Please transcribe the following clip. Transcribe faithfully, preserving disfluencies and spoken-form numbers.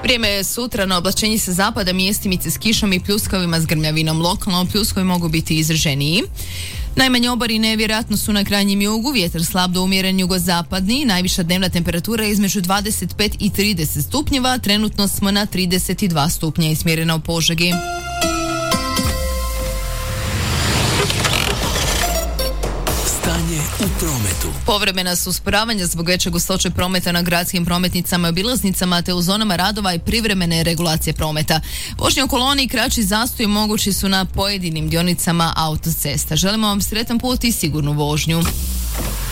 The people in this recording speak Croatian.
Vrijeme je sutra, na oblačenje sa zapada, mjestimice s kišom i pljuskovima s grmljavinom. Lokalno pljuskovi mogu biti izraženiji. Najmanje oborine vjerojatno su na krajnjem jugu, vjetar slab do umjeren jugozapadni, najviša dnevna temperatura je između dvadeset pet i trideset stupnjeva, trenutno smo na trideset dva stupnja i smjerena u Požegi. U prometu. Povremena su usporavanja zbog veće gustoće prometa na gradskim prometnicama i obilaznicama te u zonama radova i privremene regulacije prometa. Vožnje u koloni i kraći zastoj mogući su na pojedinim dionicama autocesta. Želimo vam sretan put i sigurnu vožnju.